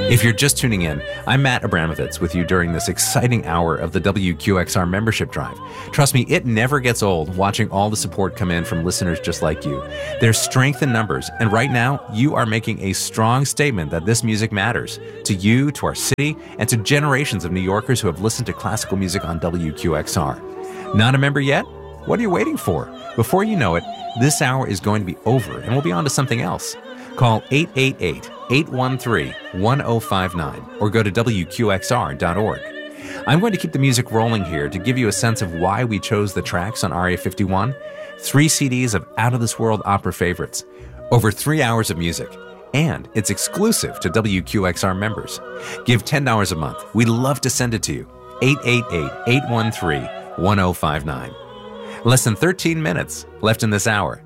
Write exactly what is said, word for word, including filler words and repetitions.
If you're just tuning in, I'm Matt Abramovitz with you during this exciting hour of the W Q X R membership drive. Trust me, it never gets old watching all the support come in from listeners just like you. There's strength in numbers, and right now, you are making a strong statement that this music matters to you, to our city, and to generations of New Yorkers who have listened to classical music on W Q X R. Not a member yet? What are you waiting for? Before you know it, this hour is going to be over, and we'll be on to something else. Call eight eight eight, eight one three, one zero five nine or go to W Q X R dot org. I'm going to keep the music rolling here to give you a sense of why we chose the tracks on R A fifty-one, three C Ds of out-of-this-world opera favorites, over three hours of music, and it's exclusive to W Q X R members. Give ten dollars a month. We'd love to send it to you. eight eight eight, eight one three, one zero five nine. Less than thirteen minutes left in this hour.